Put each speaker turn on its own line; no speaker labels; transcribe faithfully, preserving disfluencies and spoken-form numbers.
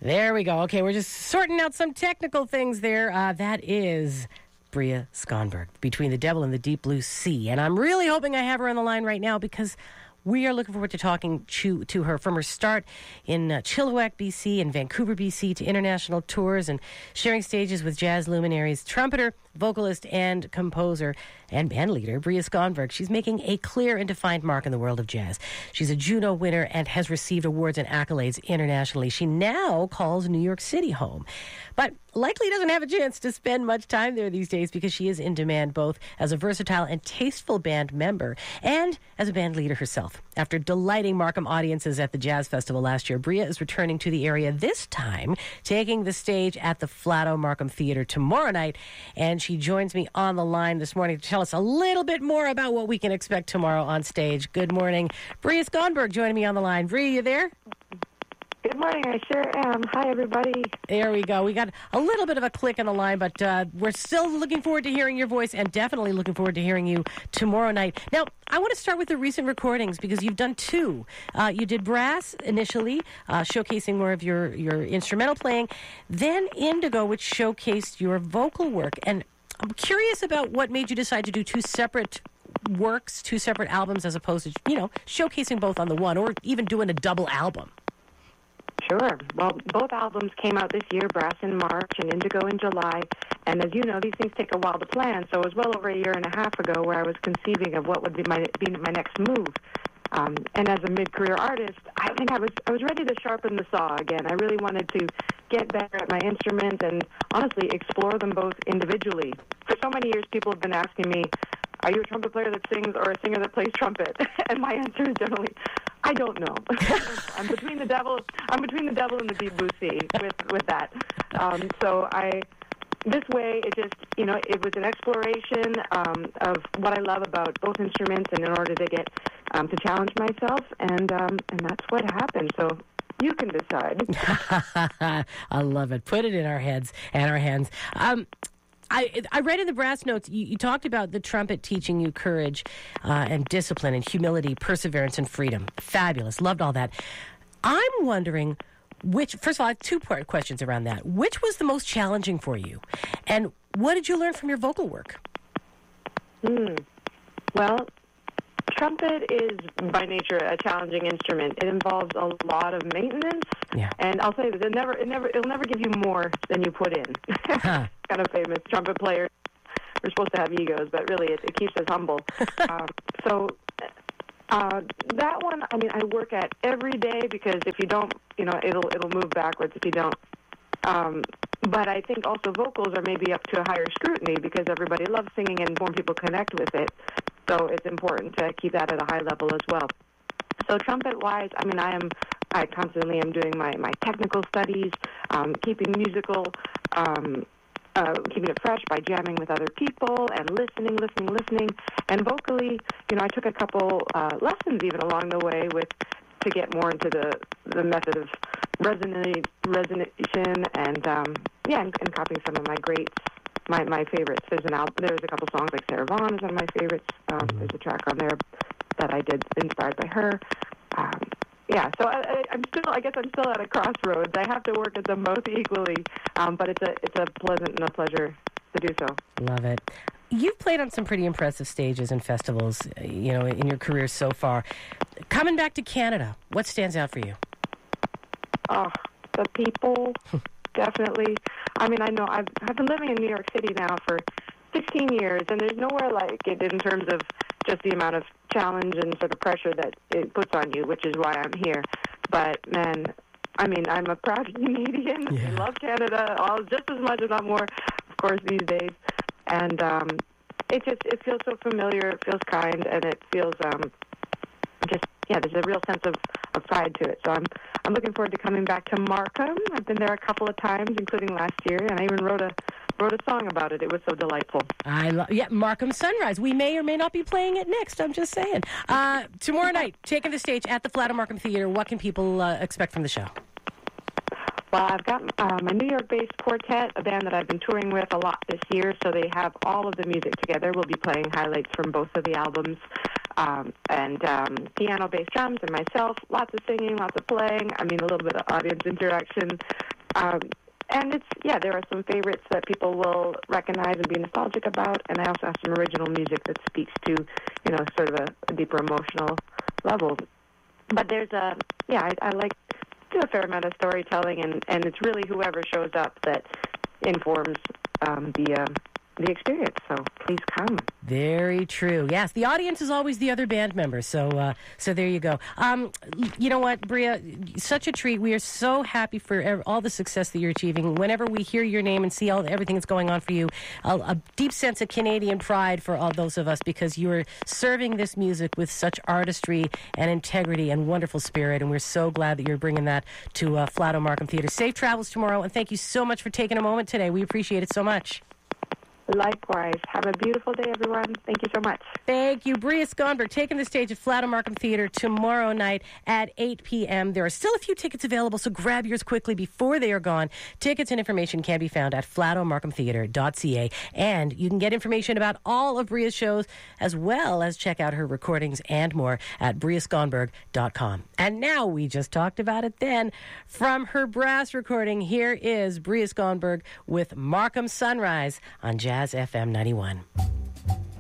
There we go. Okay, we're just sorting out some technical things there. Uh, that is Bria Skonberg, Between the Devil and the Deep Blue Sea. And I'm really hoping I have her on the line right now because we are looking forward to talking to, to her from her start in uh, Chilliwack, B C and Vancouver, B C to international tours and sharing stages with jazz luminaries, trumpeter, vocalist, and composer and band leader Bria Skonberg. She's making a clear and defined mark in the world of jazz. She's a Juno winner and has received awards and accolades internationally. She now calls New York City home, but likely doesn't have a chance to spend much time there these days because she is in demand both as a versatile and tasteful band member and as a band leader herself. After delighting Markham audiences at the Jazz Festival last year, Bria is returning to the area this time, taking the stage at the Flatto Markham Theater tomorrow night. And she joins me on the line this morning to tell us a little bit more about what we can expect tomorrow on stage. Good morning. Bria Skonberg joining me on the line. Bria, you there?
Good morning, I sure am. Hi, everybody.
There we go. We got a little bit of a click on the line, but uh, we're still looking forward to hearing your voice and definitely looking forward to hearing you tomorrow night. Now, I want to start with the recent recordings because you've done two. Uh, you did Brass initially, uh, showcasing more of your, your instrumental playing, then Indigo, which showcased your vocal work. And I'm curious about what made you decide to do two separate works, two separate albums, as opposed to, you know, showcasing both on the one or even doing a double album.
Sure. Well, both albums came out this year, Brass in March and Indigo in July. And as you know, these things take a while to plan. So it was well over a year and a half ago where I was conceiving of what would be my be my next move. Um, and as a mid-career artist, I think I was I was ready to sharpen the saw again. I really wanted to get better at my instrument and honestly explore them both individually. For so many years, people have been asking me, are you a trumpet player that sings or a singer that plays trumpet? And my answer is generally, I don't know. I'm between the devil. I'm between the devil and the deep blue sea with with that. Um, so I, this way, it just you know, it was an exploration um, of what I love about both instruments, and in order to get um, to challenge myself, and um, and that's what happened. So you can decide.
I love it. Put it in our heads and our hands. Um, I, I read in the Brass notes, you, you talked about the trumpet teaching you courage uh, and discipline and humility, perseverance and freedom. Fabulous. Loved all that. I'm wondering which, first of all, I have two-part questions around that. Which was the most challenging for you? And what did you learn from your vocal work?
Hmm. Well, trumpet is by nature a challenging instrument. It involves a lot of maintenance.
Yeah.
And I'll say that it never, it never, it'll never give you more than you put in.
Huh.
Kind of famous trumpet players. We're supposed to have egos, but really it, it keeps us humble. um, so uh, that one, I mean, I work at every day because if you don't, you know, it'll it'll move backwards if you don't. Um, but I think also vocals are maybe up to a higher scrutiny because everybody loves singing and more people connect with it. So it's important to keep that at a high level as well. So trumpet-wise, I mean, I am, I constantly am doing my, my technical studies, um, keeping musical, um, uh, keeping it fresh by jamming with other people and listening, listening, listening. And vocally, you know, I took a couple uh, lessons even along the way with to get more into the the method of resonate, resonation and um, yeah, and, and copying some of my greats. My my favorites. There's an album. There's a couple songs like Sarah Vaughan is one of my favorites. Um, there's a track on there that I did inspired by her. Um, yeah, so I, I, I'm still. I guess I'm still at a crossroads. I have to work at them both equally, um, but it's a it's a pleasant and a pleasure to do so.
Love it. You've played on some pretty impressive stages and festivals, you know, in your career so far. Coming back to Canada, what stands out for you?
Oh, the people. Definitely. I mean, I know I've, I've been living in New York City now for sixteen years, and there's nowhere like it in terms of just the amount of challenge and sort of pressure that it puts on you, which is why I'm here. But, man, I mean, I'm a proud Canadian.
Yeah.
I love Canada all just as much, if not more, of course, these days. And um, it just it feels so familiar, it feels kind, and it feels um, just, yeah, there's a real sense of, of pride to it. So I'm I'm looking forward to coming back to Markham. I've been there a couple of times, including last year, and I even wrote a wrote a song about it. It was so delightful.
I love, yeah, Markham Sunrise. We may or may not be playing it next. I'm just saying. Uh, tomorrow night, taking the stage at the Flatto Markham Theater. What can people uh, expect from the show?
Well, I've got uh, my New York-based quartet, a band that I've been touring with a lot this year, so they have all of the music together. We'll be playing highlights from both of the albums, um, and um, piano-based drums and myself, lots of singing, lots of playing, I mean, a little bit of audience interaction, Um, and it's, yeah, there are some favorites that people will recognize and be nostalgic about, and I also have some original music that speaks to, you know, sort of a, a deeper emotional level. But there's a, yeah, I, I like do a fair amount of storytelling, and, and it's really whoever shows up that informs um, the uh, the experience. So please come.
Very true. Yes, the audience is always the other band members. So, uh, so there you go. Um, you know what, Bria? Such a treat. We are so happy for ev- all the success that you're achieving. Whenever we hear your name and see all everything that's going on for you, a, a deep sense of Canadian pride for all those of us, because you are serving this music with such artistry and integrity and wonderful spirit. And we're so glad that you're bringing that to uh, Flato Markham Theatre. Safe travels tomorrow, and thank you so much for taking a moment today. We appreciate it so much.
Likewise. Have a beautiful day, everyone. Thank you so much.
Thank you. Bria Skonberg taking the stage at Flato Markham Theatre tomorrow night at eight p.m. There are still a few tickets available, so grab yours quickly before they are gone. Tickets and information can be found at flato markham theatre dot c a, and you can get information about all of Bria's shows as well as check out her recordings and more at bria skonberg dot com. And now, we just talked about it then, from her brass recording, here is Bria Skonberg with Markham Sunrise on Jazz F M ninety-one.